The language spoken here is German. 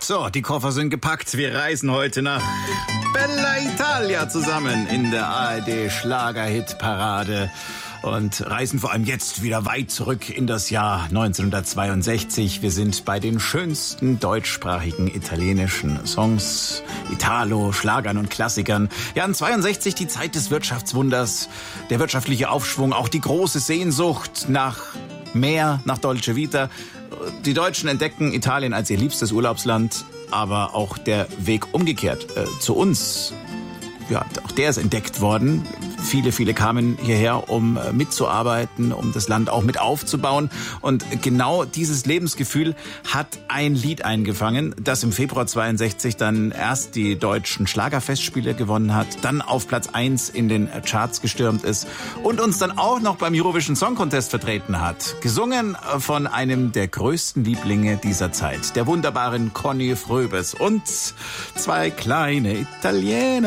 So, die Koffer sind gepackt. Wir reisen heute nach Bella Italia zusammen in der ARD Schlagerhit-Parade und reisen vor allem jetzt wieder weit zurück in das Jahr 1962. Wir sind bei den schönsten deutschsprachigen italienischen Songs, Italo, Schlagern und Klassikern. Ja, in 62 die Zeit des Wirtschaftswunders, der wirtschaftliche Aufschwung, auch die große Sehnsucht nach mehr, nach Dolce Vita. Die Deutschen entdeckten Italien als ihr liebstes Urlaubsland, aber auch der Weg umgekehrt zu uns. Ja, auch der ist entdeckt worden. Viele kamen hierher, um mitzuarbeiten, um das Land auch mit aufzubauen. Und genau dieses Lebensgefühl hat ein Lied eingefangen, das im Februar 62 dann erst die deutschen Schlagerfestspiele gewonnen hat, dann auf Platz 1 in den Charts gestürmt ist und uns dann auch noch beim Eurovision Song Contest vertreten hat. Gesungen von einem der größten Lieblinge dieser Zeit, der wunderbaren Conny Fröbes und zwei kleine Italiener.